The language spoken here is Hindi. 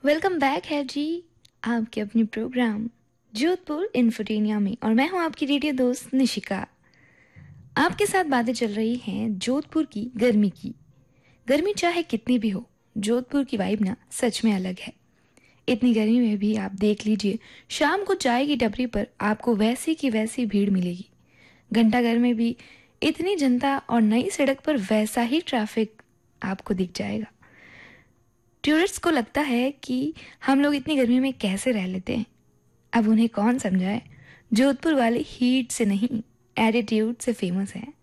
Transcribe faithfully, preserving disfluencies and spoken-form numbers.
वेलकम बैक है जी आपके अपने प्रोग्राम जोधपुर इन्फोटेनिया में। और मैं हूं आपकी रेडियो दोस्त निशिका। आपके साथ बातें चल रही हैं जोधपुर की गर्मी की। गर्मी चाहे कितनी भी हो, जोधपुर की वाइब ना सच में अलग है। इतनी गर्मी में भी आप देख लीजिए, शाम को चाय की टपरी पर आपको वैसी की वैसी भीड़ मिलेगी। घंटाघर में भी इतनी जनता और नई सड़क पर वैसा ही ट्रैफिक आपको दिख जाएगा। टूरिस्ट को लगता है कि हम लोग इतनी गर्मी में कैसे रह लेते हैं। अब उन्हें कौन समझाए, जोधपुर वाले हीट से नहीं एटीट्यूड से फेमस है।